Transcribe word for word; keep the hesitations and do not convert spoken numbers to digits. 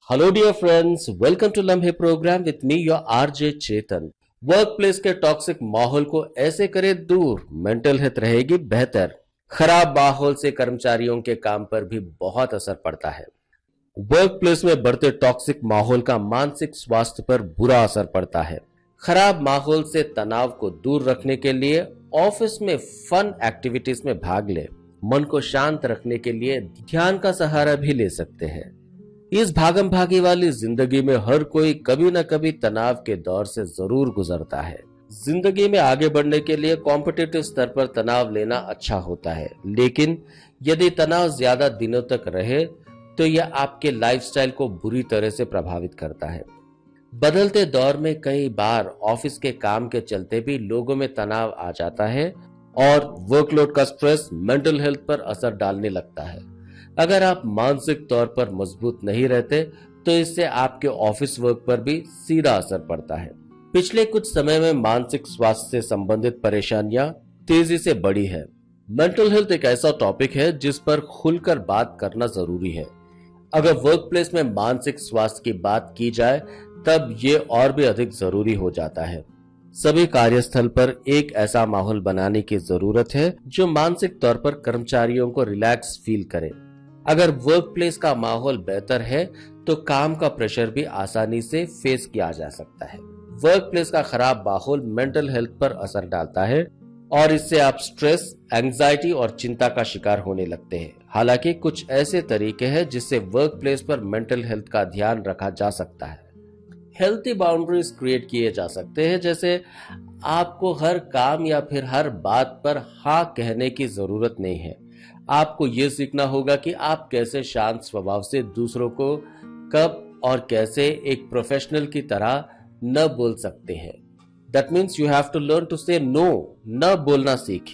Hello dear friends, welcome to लम्हे programme with me your RJ Chetan. Work place के toxic माहौल को ऐसे करें दूर, मेंटल हेल्थ रहेगी बेहतर। खराब माहौल से कर्मचारियों के काम पर भी बहुत असर पड़ता है। वर्क प्लेस में बढ़ते टॉक्सिक माहौल का मानसिक स्वास्थ्य पर बुरा असर पड़ता है। खराब माहौल से तनाव को दूर रखने के लिए ऑफिस में फन एक्टिविटीज में भाग ले। मन को शांत रखने के लिए ध्यान का सहारा भी ले सकते हैं। इस भागम भागी वाली जिंदगी में हर कोई कभी न कभी तनाव के दौर से जरूर गुजरता है। जिंदगी में आगे बढ़ने के लिए कॉम्पिटिटिव स्तर पर तनाव लेना अच्छा होता है, लेकिन यदि तनाव ज्यादा दिनों तक रहे तो यह आपके लाइफस्टाइल को बुरी तरह से प्रभावित करता है। बदलते दौर में कई बार ऑफिस के काम के चलते भी लोगों में तनाव आ जाता है और वर्कलोड का स्ट्रेस मेंटल हेल्थ पर असर डालने लगता है। अगर आप मानसिक तौर पर मजबूत नहीं रहते तो इससे आपके ऑफिस वर्क पर भी सीधा असर पड़ता है। पिछले कुछ समय में मानसिक स्वास्थ्य से संबंधित परेशानियां तेजी से बढ़ी है। मेंटल हेल्थ एक ऐसा टॉपिक है जिस पर खुलकर बात करना जरूरी है। अगर वर्क प्लेस में मानसिक स्वास्थ्य की बात की जाए तब ये और भी अधिक जरूरी हो जाता है। सभी कार्यस्थल पर एक ऐसा माहौल बनाने की जरूरत है जो मानसिक तौर पर कर्मचारियों को रिलैक्स फील करे। अगर वर्क प्लेस का माहौल बेहतर है तो काम का प्रेशर भी आसानी से फेस किया जा सकता है। वर्क प्लेस का खराब माहौल मेंटल हेल्थ पर असर डालता है और इससे आप स्ट्रेस, एंजाइटी और चिंता का शिकार होने लगते हैं। हालांकि कुछ ऐसे तरीके हैं जिससे वर्क प्लेस पर मेंटल हेल्थ का ध्यान रखा जा सकता है। हेल्थी बाउंड्रीज क्रिएट किए जा सकते हैं, जैसे आपको हर काम या फिर हर बात पर हाँ कहने की जरूरत नहीं है। आपको यह सीखना होगा कि आप कैसे शांत स्वभाव से दूसरों को कब और कैसे एक प्रोफेशनल की तरह न बोल सकते हैं। That means you have to learn to से नो। न बोलना सीखें।